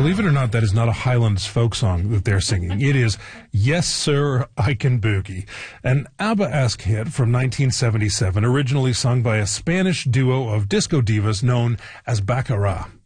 Believe it or not, that is not a Highlands folk song that they're singing. It is Yes Sir, I Can Boogie, an ABBA-esque hit from 1977, originally sung by a Spanish duo of disco divas known as Baccara.